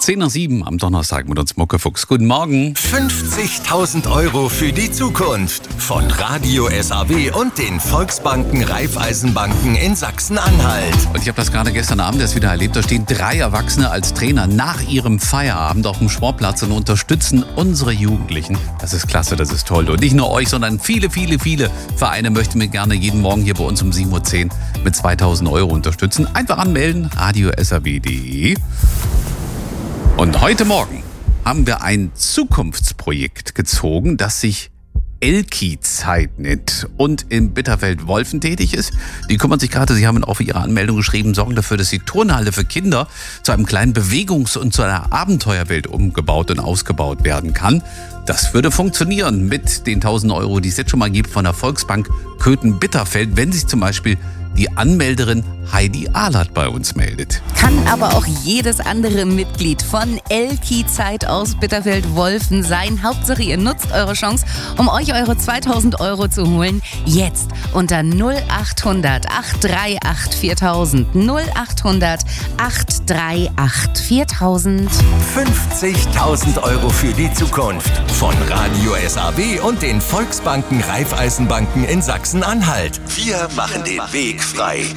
10 nach 7 am Donnerstag mit uns Muckefuchs. Guten Morgen. 50.000 Euro für die Zukunft von Radio SAW und den Volksbanken Raiffeisenbanken in Sachsen-Anhalt. Und ich habe das gerade gestern Abend erst wieder erlebt. Da stehen 3 Erwachsene als Trainer nach ihrem Feierabend auf dem Sportplatz und unterstützen unsere Jugendlichen. Das ist klasse, das ist toll. Und nicht nur euch, sondern viele Vereine möchten mir gerne jeden Morgen hier bei uns um 7.10 Uhr mit 2.000 Euro unterstützen. Einfach anmelden, radiosaw.de. Und heute Morgen haben wir ein Zukunftsprojekt gezogen, das sich Elki-Zeit nennt und in Bitterfeld-Wolfen tätig ist. Die kümmern sich gerade, Sie haben auf Ihre Anmeldung geschrieben, sorgen dafür, dass die Turnhalle für Kinder zu einem kleinen Bewegungs- und zu einer Abenteuerwelt umgebaut und ausgebaut werden kann. Das würde funktionieren mit den 1.000 Euro, die es jetzt schon mal gibt von der Volksbank Köthen-Bitterfeld, wenn sich zum Beispiel die Anmelderin Heidi Ahlert bei uns meldet. Kann aber auch jedes andere Mitglied von Elki-Zeit aus Bitterfeld-Wolfen sein. Hauptsache, ihr nutzt eure Chance, um euch eure 2.000 Euro zu holen. Jetzt unter 0800 838 4000. 0800 838 4000. 50.000 Euro für die Zukunft von Radio SAW und den Volksbanken Raiffeisenbanken in Sachsen-Anhalt. Wir machen den Weg frei.